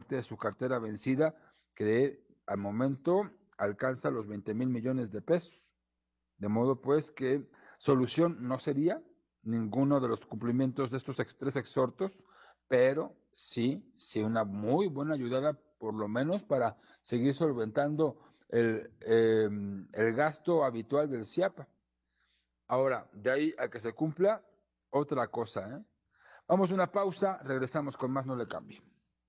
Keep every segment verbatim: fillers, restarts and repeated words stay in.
parte de su cartera vencida, que al momento alcanza los veinte mil millones de pesos. De modo pues que solución no sería ninguno de los cumplimientos de estos ex, tres exhortos, pero sí, sí una muy buena ayudada, por lo menos para seguir solventando el, eh, el gasto habitual del CIAPA. Ahora, de ahí a que se cumpla, otra cosa, ¿eh? Vamos a una pausa, regresamos con más, no le cambie.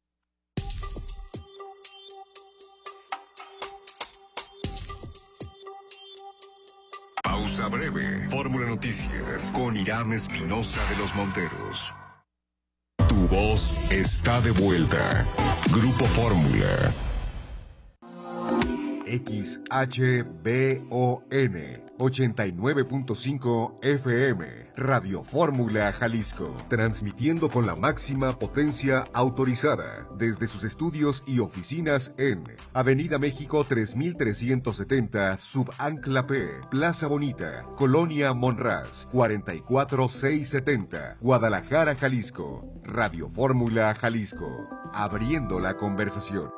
Pausa breve. Fórmula Noticias con Irán Espinosa de los Monteros. Tu voz está de vuelta. Grupo Fórmula. X H B O N ochenta y nueve punto cinco F M, Radio Fórmula Jalisco, transmitiendo con la máxima potencia autorizada desde sus estudios y oficinas en Avenida México tres mil trescientos setenta, Subancla P, Plaza Bonita, Colonia Monraz, cuarenta y cuatro mil seiscientos setenta, Guadalajara, Jalisco. Radio Fórmula Jalisco, abriendo la conversación.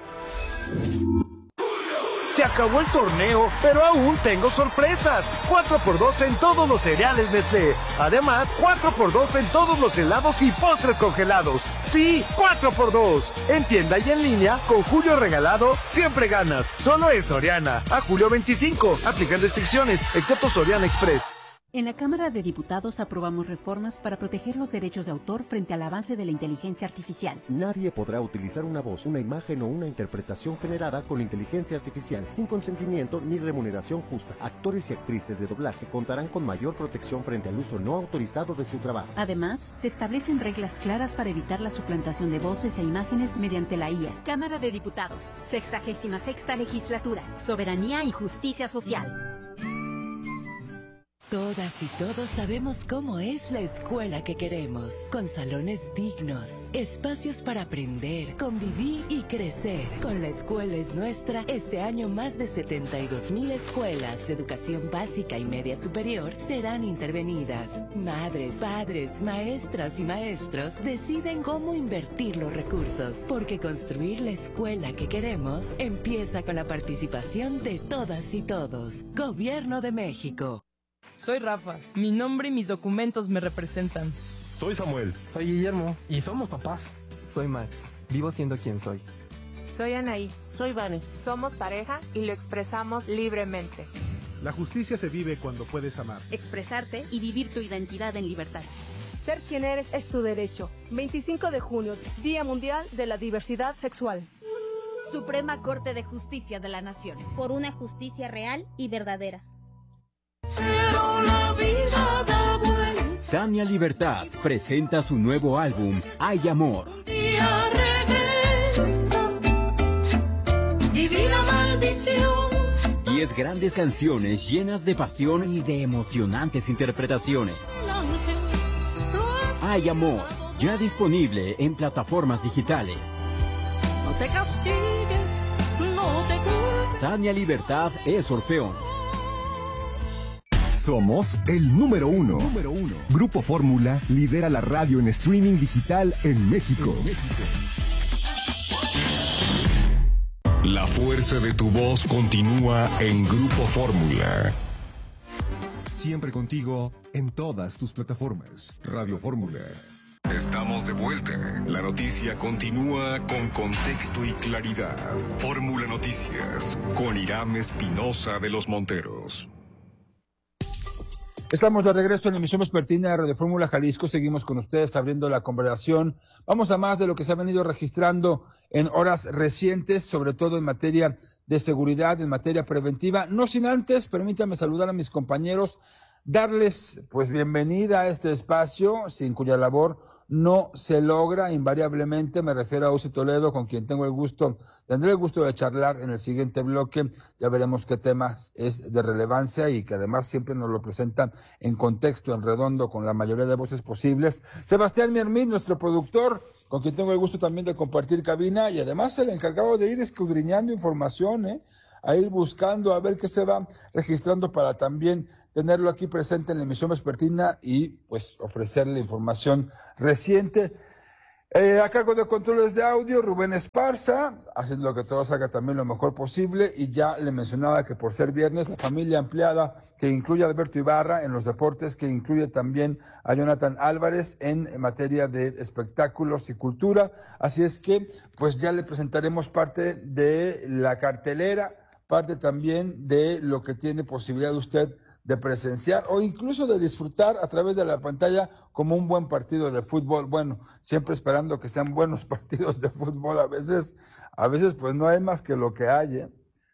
Se acabó el torneo, pero aún tengo sorpresas. cuatro por dos en todos los cereales Nestlé. Además, cuatro por dos en todos los helados y postres congelados. Sí, cuatro por dos. En tienda y en línea, con Julio Regalado, siempre ganas. Solo es Soriana. A julio veinticinco. Aplican restricciones, excepto Soriana Express. En la Cámara de Diputados aprobamos reformas para proteger los derechos de autor frente al avance de la inteligencia artificial. Nadie podrá utilizar una voz, una imagen o una interpretación generada con inteligencia artificial sin consentimiento ni remuneración justa. Actores y actrices de doblaje contarán con mayor protección frente al uso no autorizado de su trabajo. Además, se establecen reglas claras para evitar la suplantación de voces e imágenes mediante la I A. Cámara de Diputados, sexagésima sexta legislatura, soberanía y justicia social. Todas y todos sabemos cómo es la escuela que queremos, con salones dignos, espacios para aprender, convivir y crecer. Con La Escuela es Nuestra, este año más de setenta y dos mil escuelas de educación básica y media superior serán intervenidas. Madres, padres, maestras y maestros deciden cómo invertir los recursos, porque construir la escuela que queremos empieza con la participación de todas y todos. Gobierno de México. Soy Rafa, mi nombre y mis documentos me representan. Soy Samuel. Soy Guillermo y somos papás. Soy Max, vivo siendo quien soy. Soy Anaí. Soy Vane. Somos pareja y lo expresamos libremente. La justicia se vive cuando puedes amar. Expresarte y vivir tu identidad en libertad. Ser quien eres es tu derecho. veinticinco de junio, Día Mundial de la Diversidad Sexual. Suprema Corte de Justicia de la Nación. Por una justicia real y verdadera. Pero la vida da vuelta. Tania Libertad presenta su nuevo álbum, Hay Amor. Un día regresa, divina maldición. Diez grandes canciones llenas de pasión y de emocionantes interpretaciones. Hay Amor, ya disponible en plataformas digitales. No te castigues, no te culpes. Tania Libertad es Orfeón. Somos el número uno. número uno. Grupo Fórmula lidera la radio en streaming digital en México. en México. La fuerza de tu voz continúa en Grupo Fórmula. Siempre contigo en todas tus plataformas. Radio Fórmula. Estamos de vuelta. La noticia continúa con contexto y claridad. Fórmula Noticias con Irán Espinosa de los Monteros. Estamos de regreso en la emisión vespertina de Radio Fórmula Jalisco. Seguimos con ustedes abriendo la conversación. Vamos a más de lo que se ha venido registrando en horas recientes, sobre todo en materia de seguridad, en materia preventiva. No sin antes, permítanme saludar a mis compañeros, darles pues bienvenida a este espacio, sin cuya labor no se logra invariablemente. Me refiero a Uzi Toledo, con quien tengo el gusto, tendré el gusto de charlar en el siguiente bloque. Ya veremos qué temas es de relevancia y que además siempre nos lo presentan en contexto, en redondo, con la mayoría de voces posibles. Sebastián Miermín, nuestro productor, con quien tengo el gusto también de compartir cabina, y además el encargado de ir escudriñando información, ¿eh? a ir buscando a ver qué se va registrando para también tenerlo aquí presente en la emisión vespertina y pues ofrecerle información reciente. Eh, a cargo de controles de audio, Rubén Esparza, haciendo que todo salga también lo mejor posible. Y ya le mencionaba que por ser viernes, la familia ampliada que incluye a Alberto Ibarra en los deportes, que incluye también a Jonathan Álvarez en materia de espectáculos y cultura. Así es que, pues ya le presentaremos parte de la cartelera, parte también de lo que tiene posibilidad usted de presenciar o incluso de disfrutar a través de la pantalla como un buen partido de fútbol. Bueno, siempre esperando que sean buenos partidos de fútbol. A veces, a veces pues no hay más que lo que hay, ¿eh?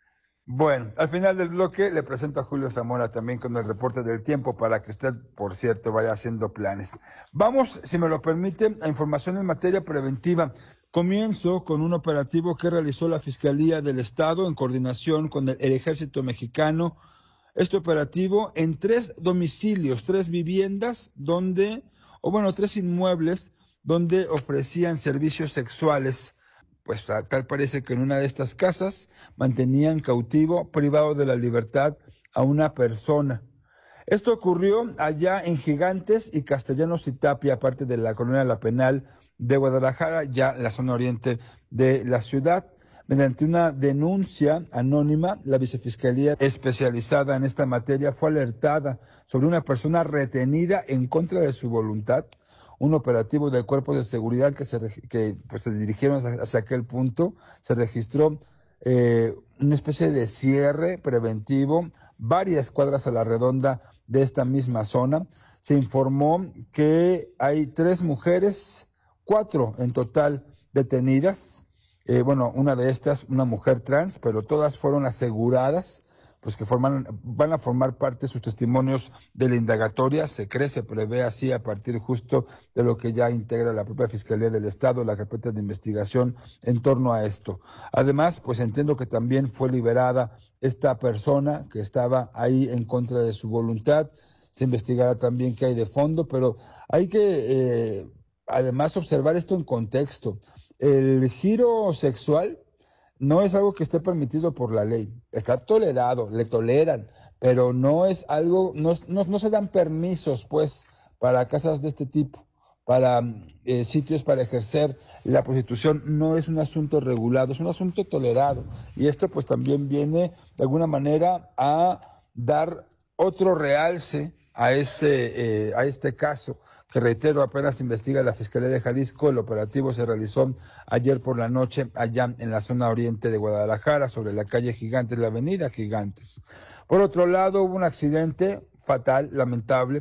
Bueno, al final del bloque le presento a Julio Zamora también con el reporte del tiempo para que usted, por cierto, vaya haciendo planes. Vamos, si me lo permite, a información en materia preventiva. Comienzo con un operativo que realizó la Fiscalía del Estado en coordinación con el, el Ejército Mexicano. Este operativo en tres domicilios, tres viviendas donde, o bueno, tres inmuebles donde ofrecían servicios sexuales. Pues tal parece que en una de estas casas mantenían cautivo, privado de la libertad, a una persona. Esto ocurrió allá en Gigantes y Castellanos y Tapia, parte de la colonia La Penal de Guadalajara, ya en la zona oriente de la ciudad. Mediante una denuncia anónima, la Vicefiscalía especializada en esta materia fue alertada sobre una persona retenida en contra de su voluntad. Un operativo del Cuerpo de Seguridad que se, que, pues, se dirigieron hacia, hacia aquel punto. Se registró eh, una especie de cierre preventivo, varias cuadras a la redonda de esta misma zona. Se informó que hay tres mujeres, cuatro en total detenidas. Eh, bueno, una de estas, una mujer trans, pero todas fueron aseguradas, pues que forman, van a formar parte de sus testimonios de la indagatoria. Se cree, se prevé así a partir justo de lo que ya integra la propia Fiscalía del Estado, la carpeta de investigación en torno a esto. Además, pues entiendo que también fue liberada esta persona que estaba ahí en contra de su voluntad. Se investigará también qué hay de fondo, pero hay que eh, además observar esto en contexto. El giro sexual no es algo que esté permitido por la ley, está tolerado, le toleran, pero no es algo, no, no, no se dan permisos pues para casas de este tipo, para eh, sitios para ejercer la prostitución. No es un asunto regulado, es un asunto tolerado, y esto pues también viene de alguna manera a dar otro realce a este, eh, a este caso, que reitero, apenas investiga la Fiscalía de Jalisco. El operativo se realizó ayer por la noche allá en la zona oriente de Guadalajara, sobre la calle Gigantes, la avenida Gigantes. Por otro lado, hubo un accidente fatal, lamentable.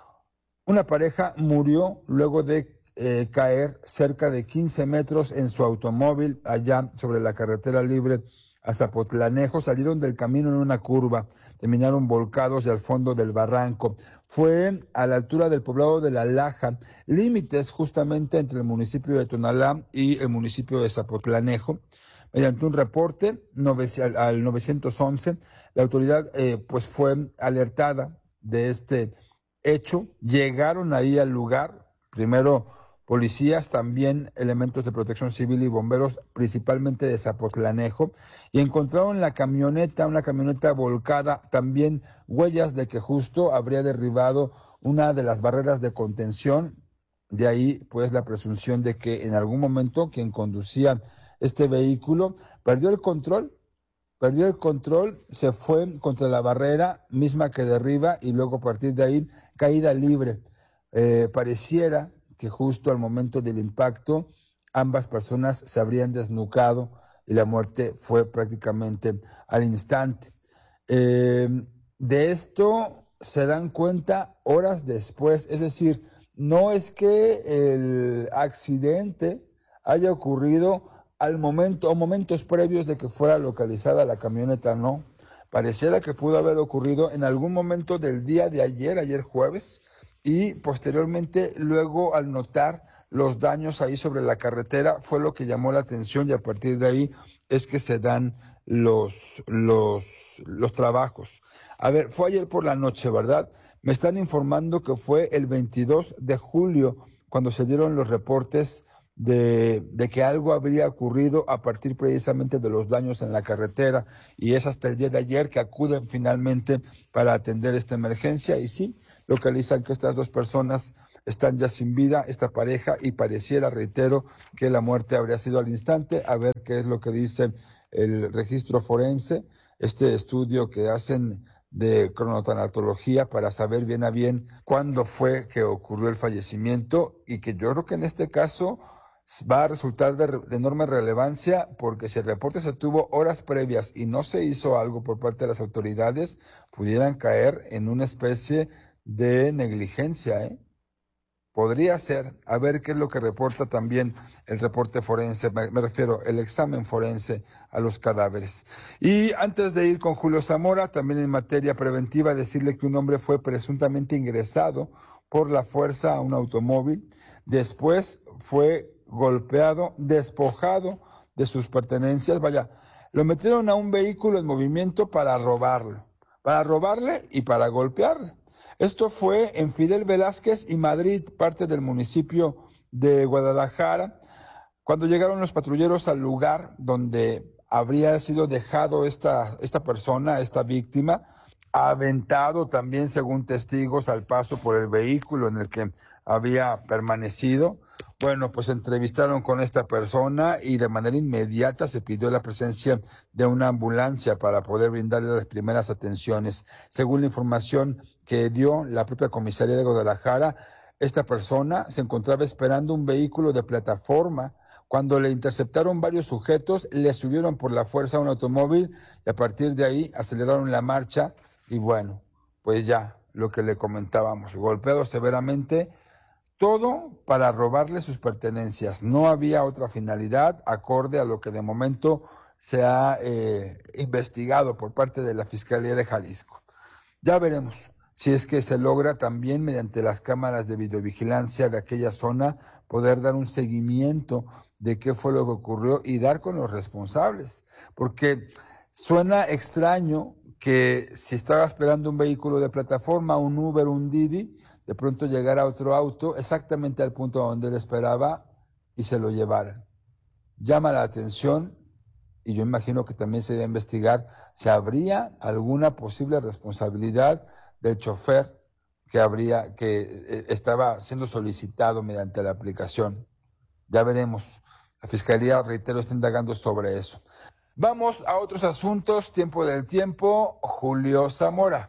Una pareja murió luego de eh, caer cerca de quince metros en su automóvil allá sobre la carretera libre a Zapotlanejo. Salieron del camino en una curva, terminaron volcados y al fondo del barranco. Fue a la altura del poblado de La Laja, límites justamente entre el municipio de Tonalá y el municipio de Zapotlanejo. Mediante un reporte al nueve once, la autoridad eh, pues fue alertada de este hecho. Llegaron ahí al lugar, primero policías, también elementos de protección civil y bomberos, principalmente de Zapotlanejo, y encontraron la camioneta, una camioneta volcada, también huellas de que justo habría derribado una de las barreras de contención. De ahí pues la presunción de que en algún momento quien conducía este vehículo perdió el control, perdió el control, se fue contra la barrera misma que derriba y luego a partir de ahí caída libre. Eh, pareciera que justo al momento del impacto ambas personas se habrían desnucado y la muerte fue prácticamente al instante. Eh, de esto se dan cuenta horas después, es decir, no es que el accidente haya ocurrido al momento o momentos previos de que fuera localizada la camioneta, no. Pareciera que pudo haber ocurrido en algún momento del día de ayer, ayer jueves, y posteriormente, luego al notar los daños ahí sobre la carretera, fue lo que llamó la atención, y a partir de ahí es que se dan los, los, los trabajos. A ver, fue ayer por la noche, ¿verdad? Me están informando que fue el veintidós de julio cuando se dieron los reportes de, de que algo habría ocurrido a partir precisamente de los daños en la carretera, y es hasta el día de ayer que acuden finalmente para atender esta emergencia. Y sí, localizan que estas dos personas están ya sin vida, esta pareja, y pareciera, reitero, que la muerte habría sido al instante. A ver qué es lo que dice el registro forense, este estudio que hacen de cronotanatología para saber bien a bien cuándo fue que ocurrió el fallecimiento, y que yo creo que en este caso va a resultar de, de enorme relevancia, porque si el reporte se tuvo horas previas y no se hizo algo por parte de las autoridades, pudieran caer en una especie de negligencia, ¿eh? Podría ser. A ver qué es lo que reporta también el reporte forense, me, me refiero el examen forense a los cadáveres. Y antes de ir con Julio Zamora, también en materia preventiva, decirle que un hombre fue presuntamente ingresado por la fuerza a un automóvil, después fue golpeado, despojado de sus pertenencias, vaya, lo metieron a un vehículo en movimiento para robarlo, para robarle y para golpearle. Esto fue en Fidel Velázquez y Madrid, parte del municipio de Guadalajara, cuando llegaron los patrulleros al lugar donde habría sido dejado esta, esta persona, esta víctima, aventado también, según testigos, al paso por el vehículo en el que había permanecido. Bueno, pues entrevistaron con esta persona y de manera inmediata se pidió la presencia de una ambulancia para poder brindarle las primeras atenciones. Según la información que dio la propia comisaría de Guadalajara, esta persona se encontraba esperando un vehículo de plataforma. Cuando le interceptaron varios sujetos, le subieron por la fuerza a un automóvil y a partir de ahí aceleraron la marcha y bueno, pues ya lo que le comentábamos, golpeado severamente, todo para robarle sus pertenencias. No había otra finalidad acorde a lo que de momento se ha eh, investigado por parte de la Fiscalía de Jalisco. Ya veremos si es que se logra también mediante las cámaras de videovigilancia de aquella zona poder dar un seguimiento de qué fue lo que ocurrió y dar con los responsables, porque suena extraño que si estaba esperando un vehículo de plataforma, un Uber, un Didi, de pronto llegara otro auto exactamente al punto donde él esperaba y se lo llevaran. Llama la atención, y yo imagino que también se debe investigar si habría alguna posible responsabilidad del chofer que habría, que estaba siendo solicitado mediante la aplicación. Ya veremos. La Fiscalía, reitero, está indagando sobre eso. Vamos a otros asuntos, tiempo del tiempo, Julio Zamora.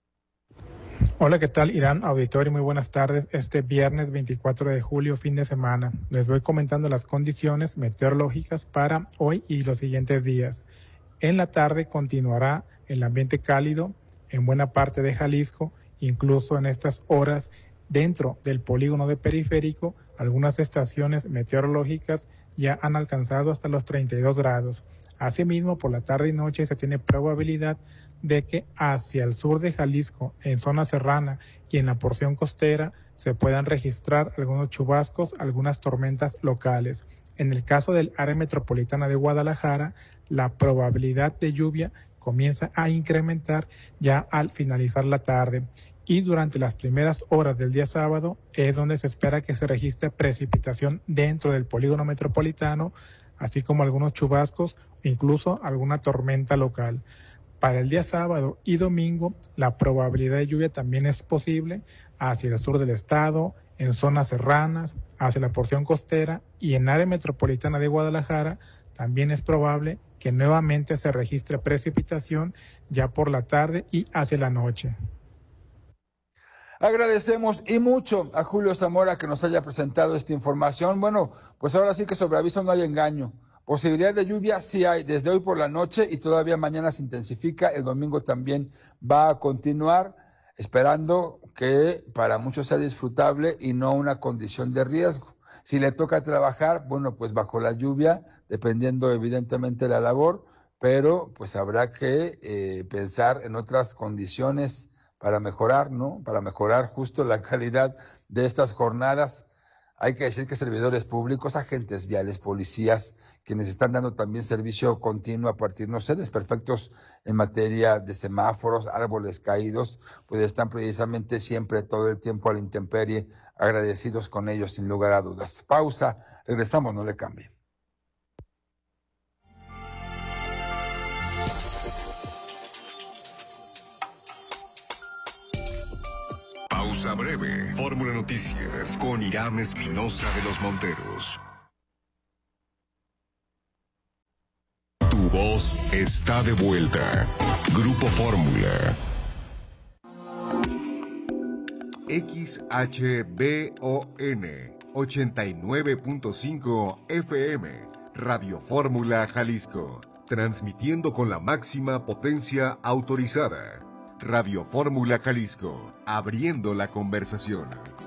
Hola, ¿qué tal, Irán? Auditorio, muy buenas tardes. Este viernes veinticuatro de julio, fin de semana, les voy comentando las condiciones meteorológicas para hoy y los siguientes días. En la tarde continuará el ambiente cálido en buena parte de Jalisco, incluso en estas horas dentro del polígono de Periférico, algunas estaciones meteorológicas ya han alcanzado hasta los treinta y dos grados. Asimismo, por la tarde y noche se tiene probabilidad de que hacia el sur de Jalisco, en zona serrana y en la porción costera, se puedan registrar algunos chubascos, algunas tormentas locales. En el caso del área metropolitana de Guadalajara, la probabilidad de lluvia comienza a incrementar ya al finalizar la tarde. Y durante las primeras horas del día sábado es donde se espera que se registre precipitación dentro del polígono metropolitano, así como algunos chubascos, incluso alguna tormenta local. Para el día sábado y domingo, la probabilidad de lluvia también es posible hacia el sur del estado, en zonas serranas, hacia la porción costera y en área metropolitana de Guadalajara. También es probable que nuevamente se registre precipitación ya por la tarde y hacia la noche. Agradecemos y mucho a Julio Zamora que nos haya presentado esta información. Bueno, pues ahora sí que sobre aviso no hay engaño. Posibilidad de lluvia sí hay desde hoy por la noche y todavía mañana se intensifica. El domingo también va a continuar, esperando que para muchos sea disfrutable y no una condición de riesgo. Si le toca trabajar, bueno, pues bajo la lluvia, dependiendo evidentemente de la labor, pero pues habrá que eh, pensar en otras condiciones para mejorar, ¿no? Para mejorar justo la calidad de estas jornadas. Hay que decir que servidores públicos, agentes viales, policías, quienes están dando también servicio continuo a partir, no sé, desperfectos en materia de semáforos, árboles caídos, pues están precisamente siempre todo el tiempo a la intemperie, agradecidos con ellos sin lugar a dudas. Pausa, regresamos, no le cambie. Pausa breve. Fórmula Noticias con Irán Espinosa de los Monteros. Tu voz está de vuelta. Grupo Fórmula. X H B O N ochenta y nueve punto cinco F M, Radio Fórmula Jalisco, transmitiendo con la máxima potencia autorizada. Radio Fórmula Jalisco, abriendo la conversación.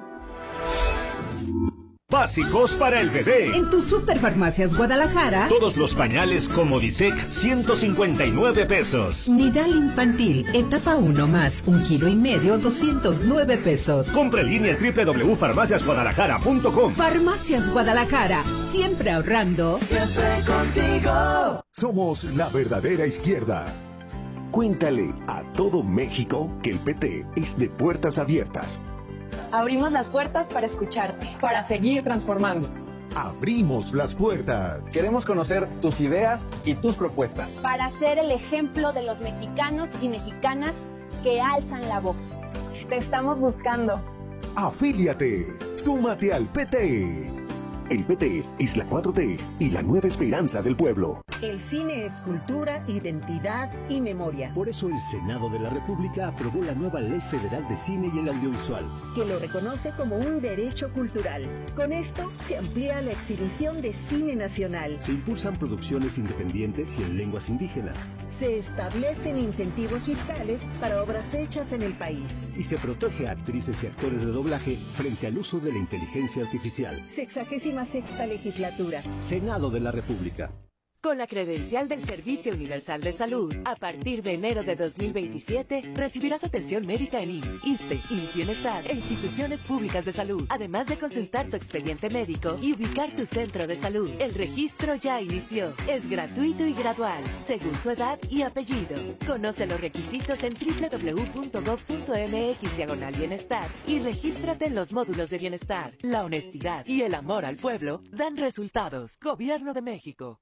Básicos para el bebé. En tu Superfarmacias Guadalajara, todos los pañales Comodisec, ciento cincuenta y nueve pesos. Nidal infantil, etapa uno más, un kilo y medio, doscientos nueve pesos. Compra en línea en doble u doble u doble u punto farmacias guadalajara punto com. Farmacias Guadalajara, siempre ahorrando. Siempre contigo. Somos la verdadera izquierda. Cuéntale a todo México que el P T es de puertas abiertas. Abrimos las puertas para escucharte, para seguir transformando. Abrimos las puertas. Queremos conocer tus ideas y tus propuestas. Para ser el ejemplo de los mexicanos y mexicanas que alzan la voz. Te estamos buscando. Afíliate. Súmate al P T. El P T es la cuatro T y la nueva esperanza del pueblo. El cine es cultura, identidad y memoria. Por eso el Senado de la República aprobó la nueva Ley Federal de Cine y el Audiovisual, que lo reconoce como un derecho cultural. Con esto se amplía la exhibición de cine nacional. Se impulsan producciones independientes y en lenguas indígenas. Se establecen incentivos fiscales para obras hechas en el país. Y se protege a actrices y actores de doblaje frente al uso de la inteligencia artificial. Sexagésima sexta legislatura. Senado de la República. Con la credencial del Servicio Universal de Salud, a partir de enero de dos mil veintisiete, recibirás atención médica en I M S S, ISSSTE, I M S S Bienestar e instituciones públicas de salud, además de consultar tu expediente médico y ubicar tu centro de salud. El registro ya inició. Es gratuito y gradual, según tu edad y apellido. Conoce los requisitos en doble u doble u doble u punto gob punto m x diagonal bienestar y regístrate en los módulos de bienestar. La honestidad y el amor al pueblo dan resultados. Gobierno de México.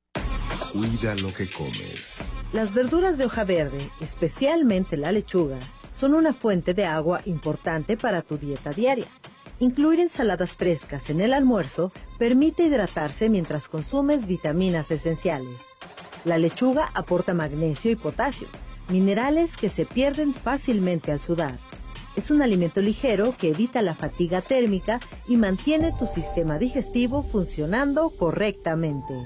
Cuida lo que comes. Las verduras de hoja verde, especialmente la lechuga, son una fuente de agua importante para tu dieta diaria. Incluir ensaladas frescas en el almuerzo permite hidratarse mientras consumes vitaminas esenciales. La lechuga aporta magnesio y potasio, minerales que se pierden fácilmente al sudar. Es un alimento ligero que evita la fatiga térmica y mantiene tu sistema digestivo funcionando correctamente.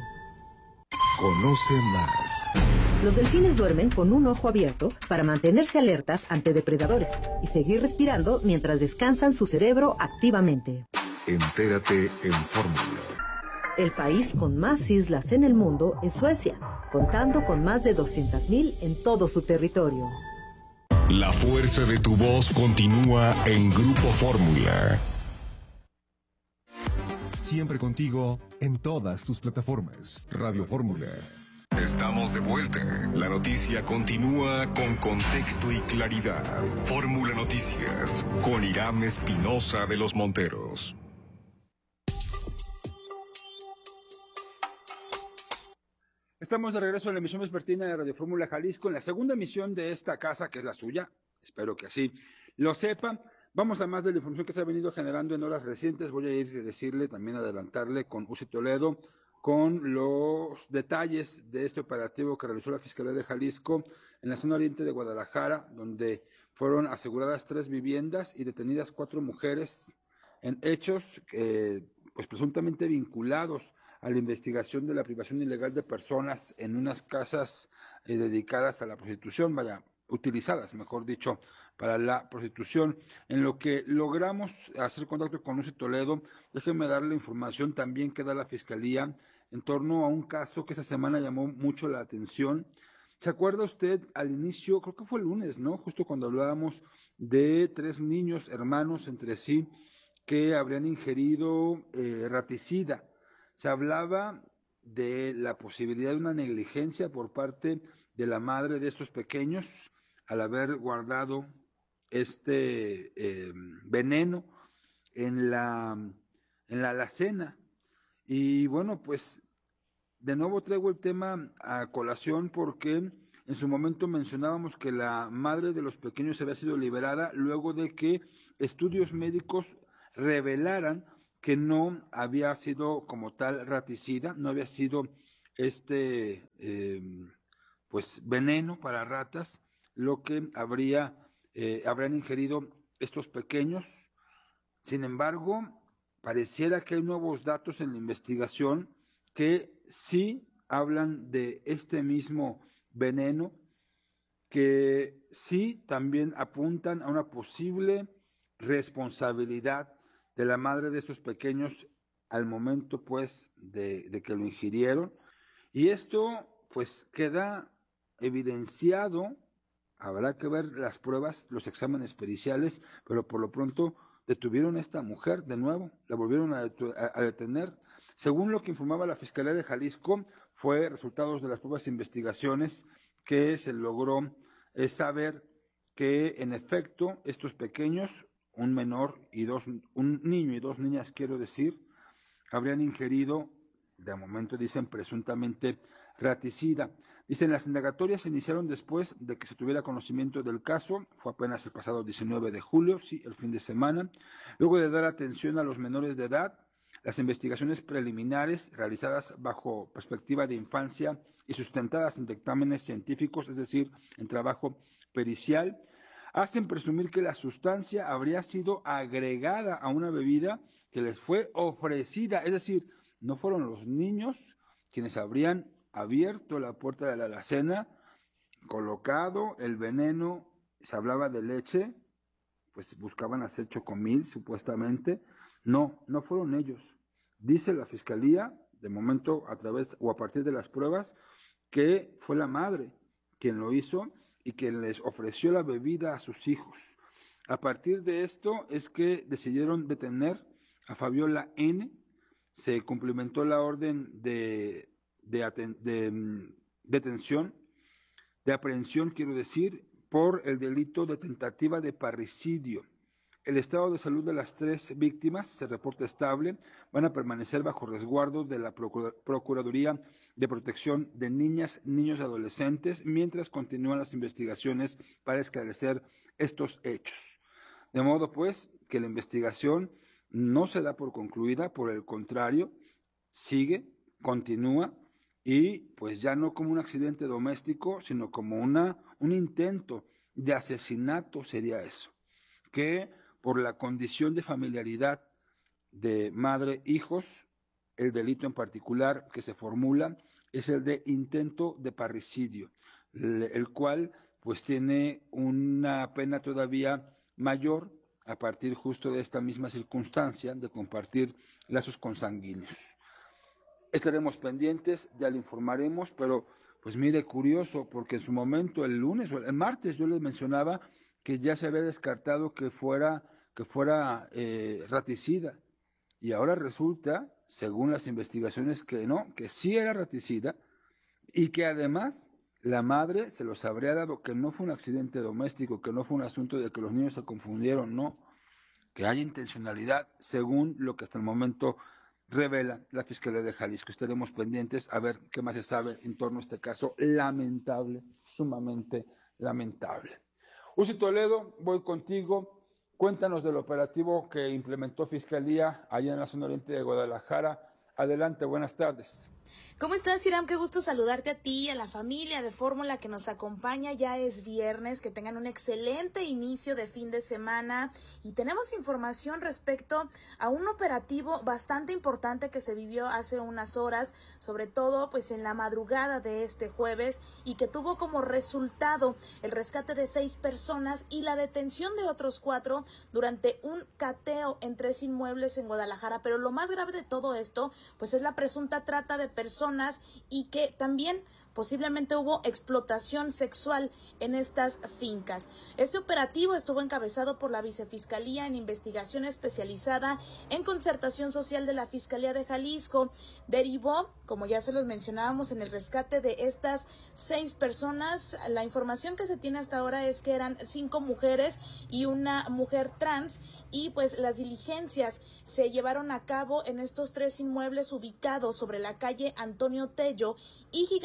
Conoce más. Los delfines duermen con un ojo abierto para mantenerse alertas ante depredadores y seguir respirando mientras descansan su cerebro activamente. Entérate en Fórmula. El país con más islas en el mundo es Suecia, contando con más de doscientas mil en todo su territorio. La fuerza de tu voz continúa en Grupo Fórmula. Siempre contigo en todas tus plataformas. Radio Fórmula. Estamos de vuelta. La noticia continúa con contexto y claridad. Fórmula Noticias con Irán Espinosa de los Monteros. Estamos de regreso en la emisión vespertina de Radio Fórmula Jalisco, en la segunda emisión de esta casa, que es la suya. Espero que así lo sepa. Vamos a más de la información que se ha venido generando en horas recientes. Voy a ir a decirle, también adelantarle con Uzi Toledo, con los detalles de este operativo que realizó la Fiscalía de Jalisco en la zona oriente de Guadalajara, donde fueron aseguradas tres viviendas y detenidas cuatro mujeres en hechos eh, pues presuntamente vinculados a la investigación de la privación ilegal de personas en unas casas eh, dedicadas a la prostitución, vaya, utilizadas, mejor dicho, para la prostitución. En lo que logramos hacer contacto con Uzi Toledo, déjeme darle información también que da la Fiscalía en torno a un caso que esta semana llamó mucho la atención. ¿Se acuerda usted al inicio, creo que fue el lunes, ¿no? Justo cuando hablábamos de tres niños hermanos entre sí que habrían ingerido eh, raticida. Se hablaba de la posibilidad de una negligencia por parte de la madre de estos pequeños al haber guardado este eh, veneno en la, en la alacena. Y bueno, pues de nuevo traigo el tema a colación porque En su momento mencionábamos que la madre de los pequeños había sido liberada luego de que estudios médicos revelaran que no había sido como tal raticida, no había sido este eh, pues veneno para ratas, lo que habría eh, habrían ingerido estos pequeños. Sin embargo, pareciera que hay nuevos datos en la investigación que sí hablan de este mismo veneno, que sí también apuntan a una posible responsabilidad de la madre de estos pequeños al momento pues de, de que lo ingirieron. Y esto pues queda evidenciado, habrá que ver las pruebas, los exámenes periciales, pero por lo pronto detuvieron a esta mujer de nuevo, la volvieron a, a, a detener. Según lo que informaba la Fiscalía de Jalisco, fue resultados de las pruebas e investigaciones que se logró eh, saber que en efecto estos pequeños, un menor y dos, un niño y dos niñas quiero decir, habrían ingerido, de momento dicen presuntamente raticida. Dicen, las indagatorias se iniciaron después de que se tuviera conocimiento del caso, fue apenas el pasado diecinueve de julio, sí, el fin de semana. Luego de dar atención a los menores de edad, las investigaciones preliminares realizadas bajo perspectiva de infancia y sustentadas en dictámenes científicos, es decir, en trabajo pericial, hacen presumir que la sustancia habría sido agregada a una bebida que les fue ofrecida, es decir, no fueron los niños quienes habrían abierto la puerta de la alacena, colocado el veneno, se hablaba de leche, pues buscaban hacer chocomil supuestamente. No, no fueron ellos. Dice la Fiscalía, de momento a través o a partir de las pruebas, que fue la madre quien lo hizo y quien les ofreció la bebida a sus hijos. A partir de esto es que decidieron detener a Fabiola N., se cumplimentó la orden de, de, de, de detención, de aprehensión, quiero decir, por el delito de tentativa de parricidio. El estado de salud de las tres víctimas se reporta estable, van a permanecer bajo resguardo de la Procuraduría de Protección de Niñas, Niños y Adolescentes, mientras continúan las investigaciones para esclarecer estos hechos. De modo, pues, que la investigación no se da por concluida, por el contrario, sigue, continúa, y pues ya no como un accidente doméstico, sino como una, un intento de asesinato sería eso, que por la condición de familiaridad de madre-hijos, el delito en particular que se formula es el de intento de parricidio, el cual pues tiene una pena todavía mayor a partir justo de esta misma circunstancia de compartir lazos consanguíneos. Estaremos pendientes, ya le informaremos, pero pues mire, curioso, porque en su momento el lunes o el martes yo les mencionaba que ya se había descartado que fuera, que fuera eh, raticida, y ahora resulta, según las investigaciones, que no, que sí era raticida, y que además la madre se los habría dado, que no fue un accidente doméstico, que no fue un asunto de que los niños se confundieron, no, que hay intencionalidad, según lo que hasta el momento revela la Fiscalía de Jalisco. Estaremos pendientes a ver qué más se sabe en torno a este caso lamentable, sumamente lamentable. Uzi Toledo, voy contigo. Cuéntanos del operativo que implementó Fiscalía allá en la zona oriente de Guadalajara. Adelante, buenas tardes. ¿Cómo estás, Hiram? Qué gusto saludarte a ti y a la familia de Fórmula que nos acompaña. Ya es viernes, que tengan un excelente inicio de fin de semana y tenemos información respecto a un operativo bastante importante que se vivió hace unas horas, sobre todo pues en la madrugada de este jueves, y que tuvo como resultado el rescate de seis personas y la detención de otros cuatro durante un cateo en tres inmuebles en Guadalajara. Pero lo más grave de todo esto pues es la presunta trata de personas y que también posiblemente hubo explotación sexual en estas fincas. Este operativo estuvo encabezado por la Vicefiscalía en Investigación Especializada en Concertación Social de la Fiscalía de Jalisco. Derivó, como ya se los mencionábamos, en el rescate de estas seis personas. La información que se tiene hasta ahora es que eran cinco mujeres y una mujer trans, y pues las diligencias se llevaron a cabo en estos tres inmuebles ubicados sobre la calle Antonio Tello y Gigantes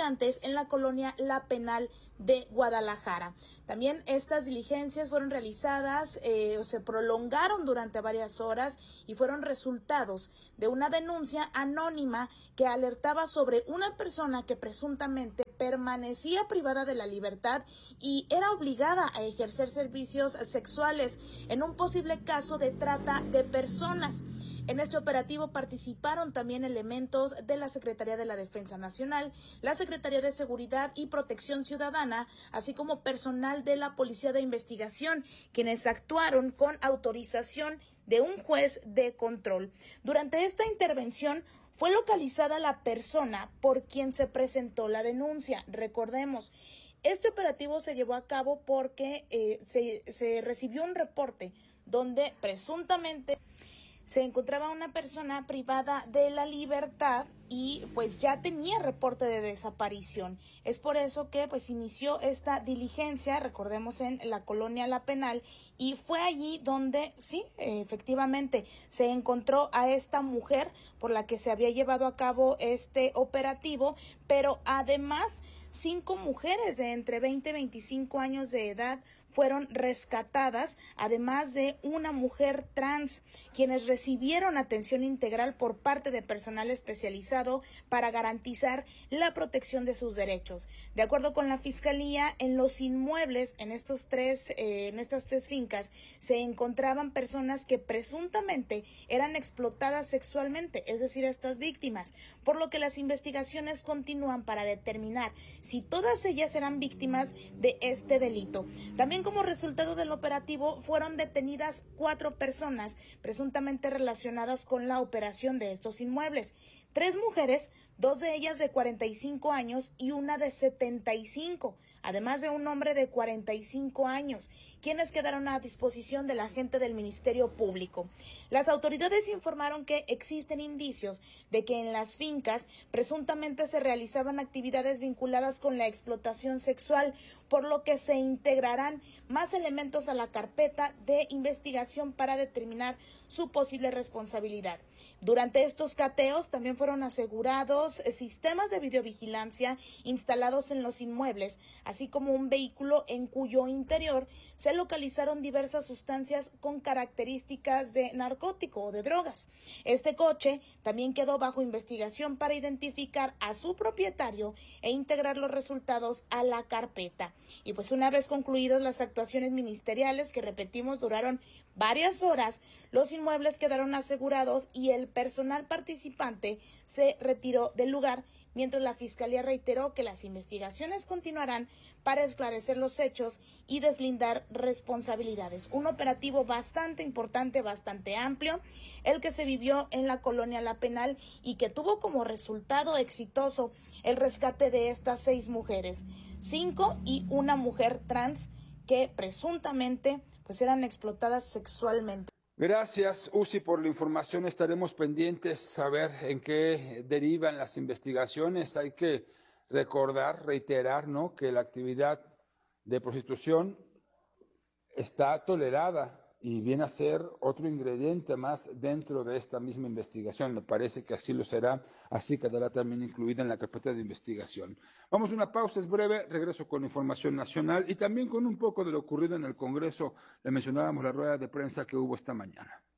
en la colonia La Penal de Guadalajara. También estas diligencias fueron realizadas eh, o se prolongaron durante varias horas y fueron resultados de una denuncia anónima que alertaba sobre una persona que presuntamente permanecía privada de la libertad y era obligada a ejercer servicios sexuales en un posible caso de trata de personas. En este operativo participaron también elementos de la Secretaría de la Defensa Nacional, la Secretaría de Seguridad y Protección Ciudadana, así como personal de la Policía de Investigación, quienes actuaron con autorización de un juez de control. Durante esta intervención fue localizada la persona por quien se presentó la denuncia. Recordemos, este operativo se llevó a cabo porque eh, se, se recibió un reporte donde presuntamente se encontraba una persona privada de la libertad y pues ya tenía reporte de desaparición. Es por eso que pues inició esta diligencia, recordemos, en la colonia La Penal, y fue allí donde sí, efectivamente, se encontró a esta mujer por la que se había llevado a cabo este operativo, pero además cinco mujeres de entre veinte y veinticinco años de edad fueron rescatadas, además de una mujer trans, quienes recibieron atención integral por parte de personal especializado para garantizar la protección de sus derechos. De acuerdo con la Fiscalía, en los inmuebles, en estos tres, eh, en estas tres fincas, se encontraban personas que presuntamente eran explotadas sexualmente, es decir, estas víctimas, por lo que las investigaciones continúan para determinar si todas ellas eran víctimas de este delito. También como resultado del operativo fueron detenidas cuatro personas presuntamente relacionadas con la operación de estos inmuebles. Tres mujeres, dos de ellas de cuarenta y cinco años y una de setenta y cinco, además de un hombre de cuarenta y cinco años, quienes quedaron a disposición del agente del Ministerio Público. Las autoridades informaron que existen indicios de que en las fincas presuntamente se realizaban actividades vinculadas con la explotación sexual, por lo que se integrarán más elementos a la carpeta de investigación para determinar su posible responsabilidad. Durante estos cateos también fueron asegurados sistemas de videovigilancia instalados en los inmuebles, así como un vehículo en cuyo interior se localizaron diversas sustancias con características de narcótico o de drogas. Este coche también quedó bajo investigación para identificar a su propietario e integrar los resultados a la carpeta. Y pues una vez concluidas las actuaciones ministeriales, que repetimos duraron varias horas, los inmuebles quedaron asegurados y el personal participante se retiró del lugar, mientras la Fiscalía reiteró que las investigaciones continuarán para esclarecer los hechos y deslindar responsabilidades. Un operativo bastante importante, bastante amplio, el que se vivió en la colonia La Penal y que tuvo como resultado exitoso el rescate de estas seis mujeres, cinco y una mujer trans que presuntamente pues eran explotadas sexualmente. Gracias, Uzi, por la información. Estaremos pendientes a ver en qué derivan las investigaciones. Hay que recordar, reiterar, ¿no?, que la actividad de prostitución está tolerada y viene a ser otro ingrediente más dentro de esta misma investigación. Me parece que así lo será, así quedará también incluida en la carpeta de investigación. Vamos a una pausa, es breve, regreso con información nacional y también con un poco de lo ocurrido en el Congreso. Le mencionábamos la rueda de prensa que hubo esta mañana.